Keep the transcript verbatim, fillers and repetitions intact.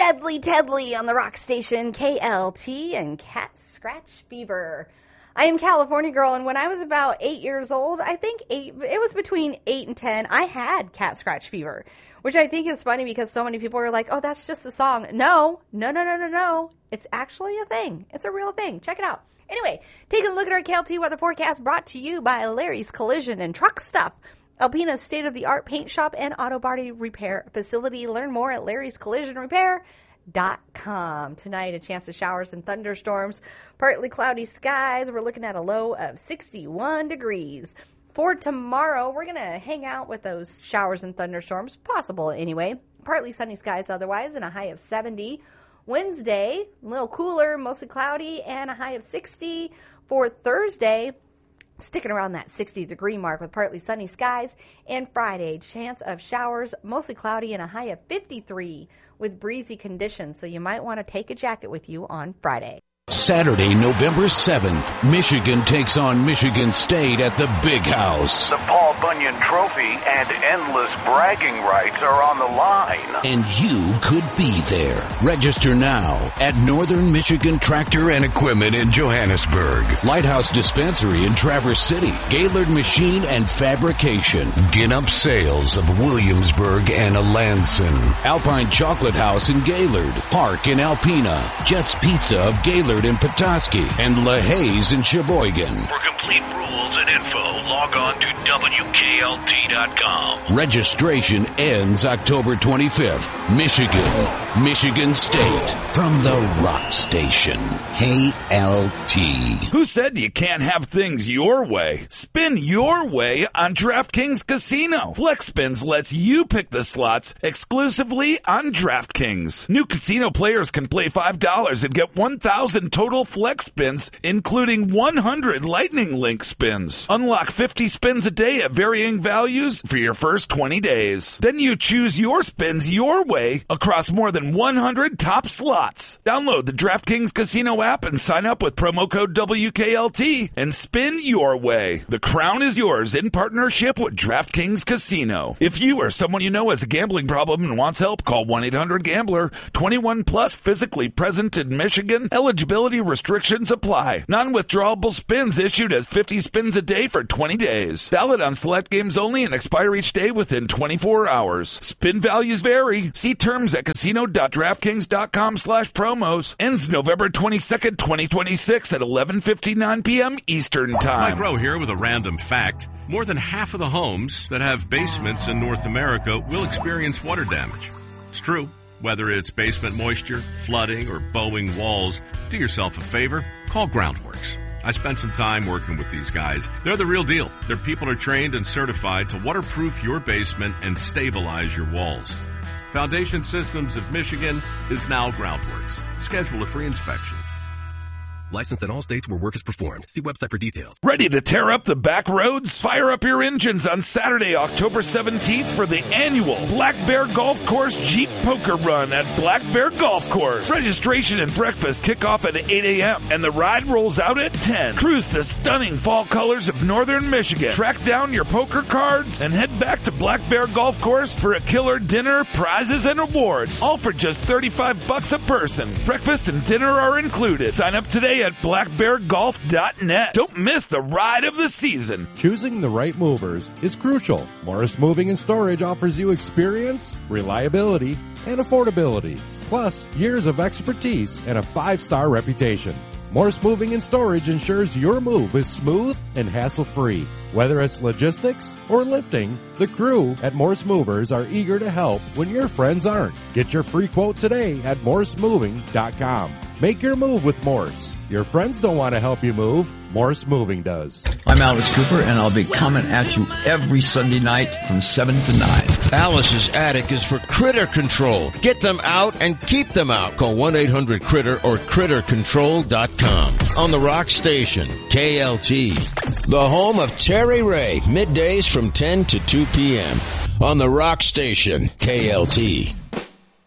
Deadly Tedley on the rock station K L T and Cat Scratch Fever. I am California Girl, and when I was about eight years old, I think eight, it was between eight and ten, I had Cat Scratch Fever, which I think is funny because so many people are like, oh, that's just a song. No, no, no, no, no, no. It's actually a thing. It's a real thing. Check it out. Anyway, take a look at our K L T weather forecast brought to you by Larry's Collision and Truck Stuff, Alpina's state-of-the-art paint shop and auto body repair facility. Learn more at larrys collision repair dot com. Tonight, a chance of showers and thunderstorms. Partly cloudy skies. We're looking at a low of sixty-one degrees. For tomorrow, we're going to hang out with those showers and thunderstorms. Possible anyway. Partly sunny skies otherwise, and a high of seventy. Wednesday, a little cooler, mostly cloudy, and a high of sixty. For Thursday, sticking around that sixty degree mark with partly sunny skies. And Friday, chance of showers, mostly cloudy, and a high of fifty-three with breezy conditions. So you might want to take a jacket with you on Friday. Saturday, November seventh, Michigan takes on Michigan State at the Big House. The Paul Bunyan Trophy and endless bragging rights are on the line. And you could be there. Register now at Northern Michigan Tractor and Equipment in Johannesburg, Lighthouse Dispensary in Traverse City, Gaylord Machine and Fabrication, Ginup Sales of Williamsburg and Alanson, Alpine Chocolate House in Gaylord, Park in Alpena, Jets Pizza of Gaylord in Petoskey, and LaHaye's in Sheboygan. For complete rules and info, log on to W K L T dot com. Registration ends October twenty-fifth. Michigan, Michigan State, from the Rock Station, K L T. Who said you can't have things your way? Spin your way on DraftKings Casino. FlexSpins lets you pick the slots exclusively on DraftKings. New casino players can play five dollars and get one thousand total flex spins, including one hundred Lightning Link spins. Unlock fifty spins a day at varying values for your first twenty days. Then you choose your spins your way across more than one hundred top slots. Download the DraftKings Casino app and sign up with promo code W K L T and spin your way. The crown is yours in partnership with DraftKings Casino. If you or someone you know has a gambling problem and wants help, call one eight hundred gambler. twenty-one plus, physically present in Michigan. Eligibility restrictions apply. Non-withdrawable spins issued as fifty spins a day for twenty days. Valid on select games only and expire each day within twenty-four hours. Spin values vary. See terms at casino dot draftkings dot com slash promos. Ends November twenty-second, twenty twenty-six at eleven fifty-nine p.m. Eastern Time. Mike Rowe here with a random fact. More than half of the homes that have basements in North America will experience water damage. It's true. Whether it's basement moisture, flooding, or bowing walls, do yourself a favor, call Groundworks. I spent some time working with these guys. They're the real deal. Their people are trained and certified to waterproof your basement and stabilize your walls. Foundation Systems of Michigan is now Groundworks. Schedule a free inspection. Licensed in all states where work is performed. See website for details. Ready to tear up the back roads? Fire up your engines on Saturday, October seventeenth for the annual Black Bear Golf Course Jeep Poker Run at Black Bear Golf Course. Registration and breakfast kick off at eight a.m. and the ride rolls out at ten. Cruise the stunning fall colors of northern Michigan. Track down your poker cards and head back to Black Bear Golf Course for a killer dinner, prizes, and awards. All for just thirty-five bucks a person. Breakfast and dinner are included. Sign up today at black bear golf dot net. Don't miss the ride of the season. Choosing the right movers is crucial. Morris Moving and Storage offers you experience, reliability, and affordability, plus years of expertise and a five-star reputation. Morris Moving and Storage ensures your move is smooth and hassle-free. Whether it's logistics or lifting, the crew at Morris Movers are eager to help when your friends aren't. Get your free quote today at morris moving dot com. Make your move with Morris. Your friends don't want to help you move. Morris Moving does. I'm Alice Cooper, and I'll be coming at you every Sunday night from seven to nine. Alice's Attic is for critter control. Get them out and keep them out. Call one eight hundred critter or critter control dot com. On the Rock Station, K L T. The home of Terry Ray, middays from ten to two p.m. On the Rock Station, K L T.